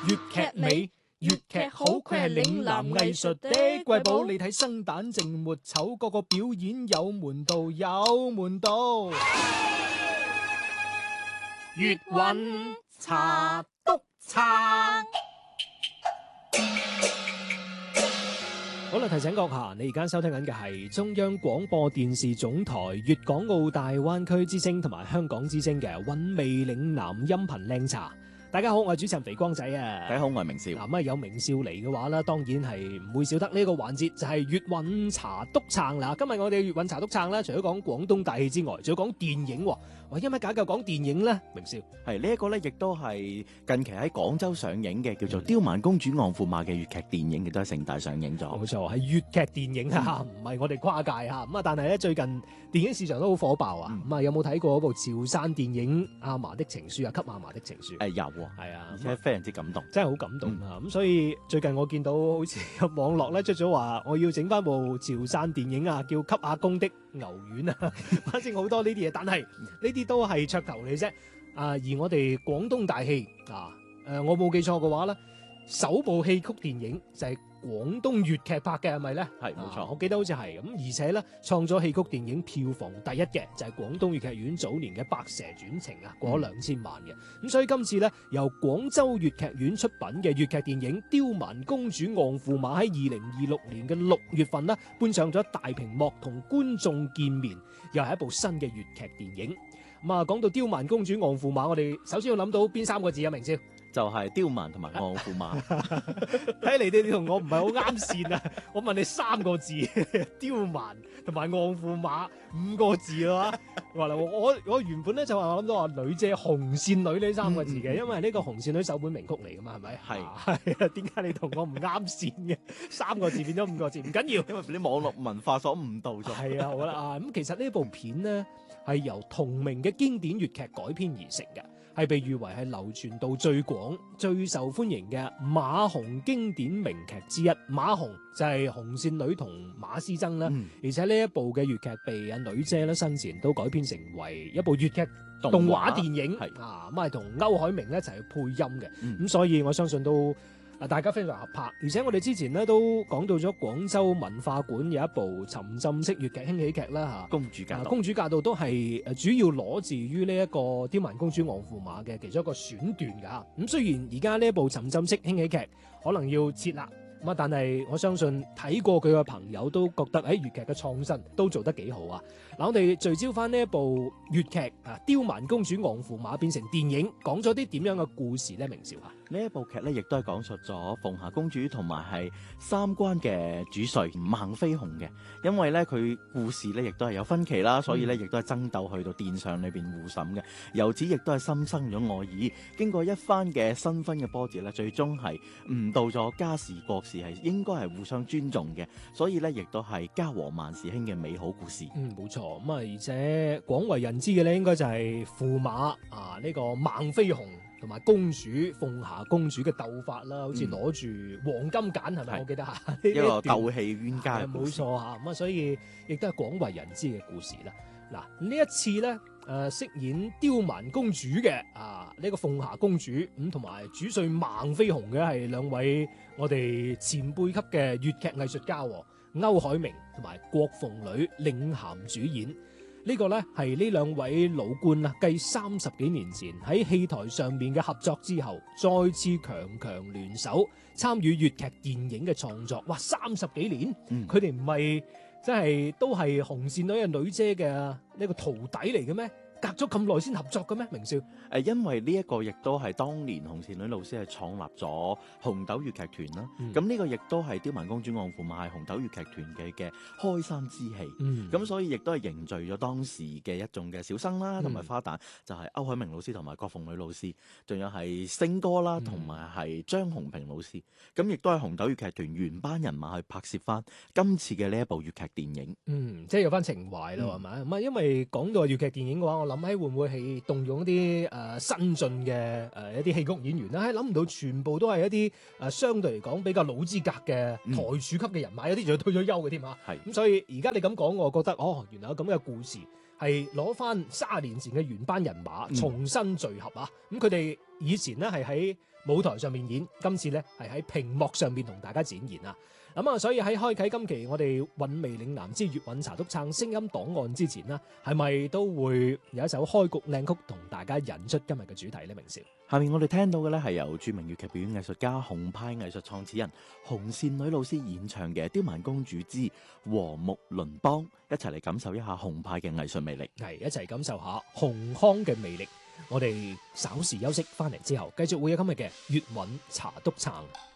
粵劇美，粵劇好，佢係嶺南藝術的瑰寶。你睇生旦淨末丑，個個表演有門道，有門道。粵韻茶篤撐。好啦，提醒閣下，你而家收聽緊嘅係中央廣播電視總台粵港澳大灣區之聲同埋香港之聲嘅韻味嶺南音頻靚茶。大家好，我係主持人肥光仔啊！ 大家好，我係明少。 咁有明少嚟嘅話啦，當然係唔會少得呢個環節，就係粵韻茶篤撐啦。今日我哋粵韻茶篤撐咧，除咗講廣東大戲之外，仲要講電影。喂，因為解究講電影咧，明少係呢一個咧，亦都係近期喺廣州上映嘅，叫做《刁蠻公主昂駙馬》嘅粵劇電影，亦都係盛大上映咗。 冇錯，係粵劇電影啊，唔係我哋跨界啊。咁啊，但係咧最近電影市場都好火爆啊。咁啊，有冇睇過嗰部潮汕電影《阿嫲的情書》啊？《給阿嫲的情書》 有。係啊，而且非常之感動， 真係好感動啊！咁所以最近我見到好似有網絡咧出咗話，我要整翻部潮汕電影啊，叫《給阿公的牛丸》啊，反正好多呢啲嘢，但係呢啲都係噱頭嚟啫。而我哋廣東大戲我冇記錯嘅話咧，首部戲曲電影就係廣東粵劇拍嘅，係咪咧？係冇錯，我記得好似係咁，而且咧創咗戲曲電影票房第一嘅就係廣東粵劇院早年嘅《白蛇傳情》啊，過咗2000萬嘅。咁所以今次咧由廣州粵劇院出品嘅粵劇電影《刁蠻公主昂駙馬》喺2026年嘅6月份啦，搬上咗大屏幕同觀眾見面，又係一部新嘅粵劇電影。咁啊，講到《刁蠻公主昂駙馬》，我哋首先要諗到邊3個字啊？明少？就係刁蠻同埋昂駙馬。睇嚟你同我唔係好啱線啊！我問你3個字，刁蠻同埋昂駙馬5個字啦。我原本咧就話諗到話女姐紅線女呢3個字嘅，因為呢個紅線女首本名曲嚟噶嘛，係咪？係啊，點解你同我唔啱線嘅？3個字變咗5個字，唔緊要， 因為俾啲網絡文化所誤導咗。 係啊，好啦咁其實呢部片呢係由同名嘅經典粵劇改編而成嘅。係被譽為係流傳度最廣、最受歡迎嘅馬紅經典名劇之一。馬紅就係紅線女同馬師曾啦，而且呢一部嘅粵劇被女姐咧生前都改編成為一部粵劇動畫電影，咁係同歐海明一齊去配音嘅，咁所以我相信都大家非常合拍。而且我哋之前咧都講到咗廣州文化館有一部沉浸式粵劇輕喜劇啦，公主駕到都係主要攞自於呢一個刁蠻公主昂駙馬嘅其中一個選段㗎。咁雖然而家呢一部沉浸式輕喜劇可能要撤啦，但係我相信睇過佢嘅朋友都覺得喺粵劇嘅創新都做得幾好啊。嗱，我哋聚焦翻呢一部粵劇啊，《刁蠻公主昂駙馬》變成電影，講咗啲點樣嘅故事咧？明少啊？ 呢一部劇咧，亦都係講述咗鳳霞公主同埋係三關嘅主帥孟飛鴻嘅。因為咧佢故事咧亦都係有分歧啦，所以咧亦都係爭鬥去到殿上裏邊互審嘅。由此亦都係心生咗愛意。經過一番嘅新婚嘅波折咧，最終係悟到咗家事國事係應該係互相尊重嘅。所以咧亦都係家和萬事興嘅美好故事。 冇錯。咁而且廣為人知嘅咧，應該就係駙馬呢個孟飛鴻同埋公主鳳霞公主嘅鬥法啦，好似攞住黃金簡係咪？我記得一個鬥氣冤家嘅故事。 冇錯嚇，咁所以亦都係廣為人知嘅故事啦。嗱，呢一次咧飾演刁蠻公主嘅呢個鳳霞公主咁，同埋主帥孟飛鴻嘅係2位我哋前輩級嘅粵劇藝術家，歐海明同埋郭鳳女領銜主演。呢個呢係呢2位老倌啊，繼30幾年前喺戲台上面嘅合作之後，再次強聯手參與粵劇電影嘅創作。哇，30幾年，佢哋唔係真係都係紅線女嘅女姐嘅呢個徒弟嚟嘅咩？隔咗咁耐先合作嘅咩？明少？ 因為呢一個亦都係當年紅線女老師係創立咗紅豆粵劇團啦。咁呢個亦都係刁蠻公主昂駙馬係紅豆粵劇團嘅開山之戲。咁所以亦都係凝聚咗當時嘅一眾嘅小生啦，同埋花旦就係歐海明老師同埋郭鳳女老師，仲有係星哥啦，同埋係張紅平老師。咁亦都係紅豆粵劇團原班人馬去拍攝翻今次嘅呢一部粵劇電影。 即係有翻情懷咯，係咪？咁因為講到粵劇電影嘅話，我諗起會唔會係動用啲新進嘅一啲戲曲演員咧？諗唔到全部都係一啲相對嚟講比較老資格嘅台柱級嘅人馬，有啲仲要退咗休嘅添啊！咁所以而家你咁講，我覺得原來有咁嘅故事，係攞翻30年前嘅原班人馬重新聚合啊！咁佢哋以前呢係喺舞台上面演，今次呢係喺屏幕上面同大家展現啊。咁啊，所以喺開啟今期我哋韻味嶺南之粵韻茶篤撐聲音檔案之前呢，係咪都會有一首開局靚曲同大家引出今日嘅主題呢？明少， 下面我哋聽到嘅呢係由著名粵劇表演藝術家紅派藝術創始人紅線女老師演唱嘅《刁蠻公主之和睦鄰邦》，一齊嚟感受一下紅派嘅藝術魅力。 係一齊感受下紅腔嘅魅力。我哋稍事休息，翻嚟之後繼續會有今日嘅粵韻茶篤撐。